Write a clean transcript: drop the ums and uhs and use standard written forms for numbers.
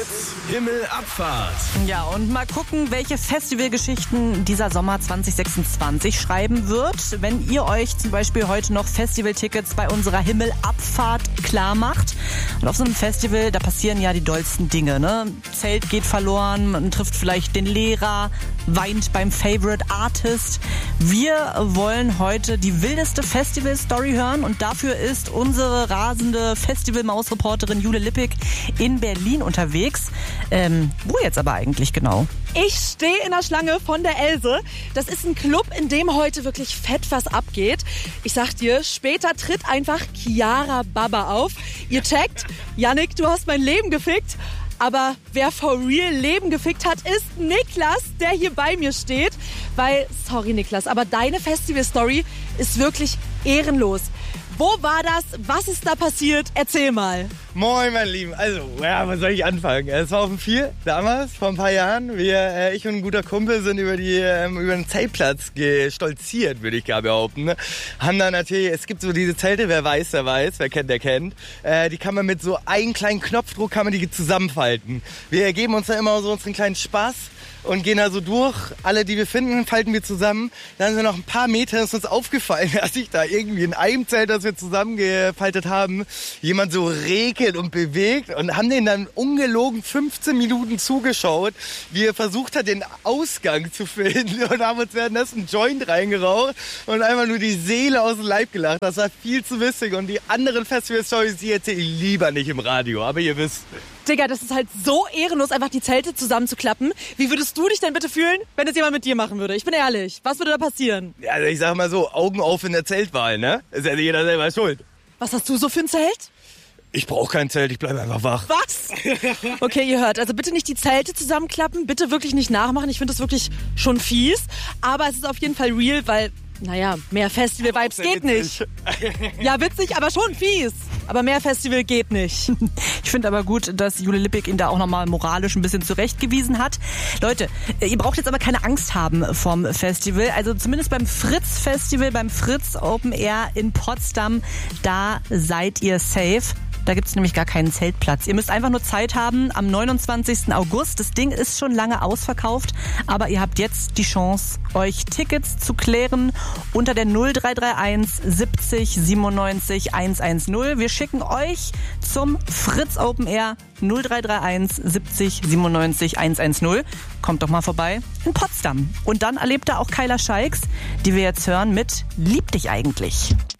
Fritz, Himmelabfahrt. Ja, und mal gucken, welche Festivalgeschichten dieser Sommer 2026 schreiben wird. Wenn ihr euch zum Beispiel heute noch Festivaltickets bei unserer Himmelabfahrt klar macht. Und auf so einem Festival, da passieren ja die dollsten Dinge, ne? Zelt geht verloren, man trifft vielleicht den Lehrer, weint beim Favorite Artist. Wir wollen heute die wildeste Festival-Story hören und dafür ist unsere rasende Festivalmaus-Reporterin Jule Lippig in Berlin unterwegs. Wo jetzt aber eigentlich genau? Ich stehe in der Schlange von der Else. Das ist ein Club, in dem heute wirklich fett was abgeht. Ich sag dir, später tritt einfach Chiara Baba auf. Ihr checkt, Yannick, du hast mein Leben gefickt. Aber wer for real Leben gefickt hat, ist Niklas, der hier bei mir steht. Weil, sorry Niklas, aber deine Festival-Story ist wirklich ehrenlos. Wo war das? Was ist da passiert? Erzähl mal. Moin, mein Lieben. Also, ja, was soll ich anfangen? Es war auf dem 4, damals, vor ein paar Jahren. Ich und ein guter Kumpel sind über den Zeltplatz gestolziert, würde ich gar behaupten. Ne? Haben da natürlich, es gibt so diese Zelte, wer weiß, der weiß, wer kennt, der kennt. Die kann man mit so einem kleinen Knopfdruck kann man die zusammenfalten. Wir geben uns da immer so unseren kleinen Spaß und gehen da so durch. Alle, die wir finden, falten wir zusammen. Dann sind wir noch ein paar Meter, ist uns aufgefallen, dass sich da irgendwie in einem Zelt, das wir zusammengefaltet haben, jemand so regelt und bewegt und haben den dann ungelogen 15 Minuten zugeschaut, wie er versucht hat, den Ausgang zu finden und haben uns währenddessen einen Joint reingeraucht und einfach nur die Seele aus dem Leib gelacht. Das war viel zu witzig und die anderen Festival-Stories, die erzähle ich lieber nicht im Radio, aber ihr wisst. Digga, das ist halt so ehrenlos, einfach die Zelte zusammenzuklappen. Wie würdest du dich denn bitte fühlen, wenn das jemand mit dir machen würde? Ich bin ehrlich, was würde da passieren? Ja, also ich sag mal so, Augen auf in der Zeltwahl, ne? Ist ja jeder selber schuld. Was hast du so für ein Zelt? Ich brauche kein Zelt, ich bleibe einfach wach. Was? Okay, ihr hört, also bitte nicht die Zelte zusammenklappen, bitte wirklich nicht nachmachen. Ich finde das wirklich schon fies, aber es ist auf jeden Fall real, weil, naja, mehr Festival-Vibes geht nicht. Ja, witzig, aber schon fies. Aber mehr Festival geht nicht. Ich finde aber gut, dass Jule Lippig ihn da auch nochmal moralisch ein bisschen zurechtgewiesen hat. Leute, ihr braucht jetzt aber keine Angst haben vom Festival. Also zumindest beim Fritz-Festival, beim Fritz Open Air in Potsdam, da seid ihr safe. Da gibt's nämlich gar keinen Zeltplatz. Ihr müsst einfach nur Zeit haben am 29. August. Das Ding ist schon lange ausverkauft, aber ihr habt jetzt die Chance, euch Tickets zu klären unter der 0331 70 97 110. Wir schicken euch zum Fritz Open Air 0331 70 97 110. Kommt doch mal vorbei in Potsdam. Und dann erlebt da auch Kyla Scheiks, die wir jetzt hören mit Lieb dich eigentlich.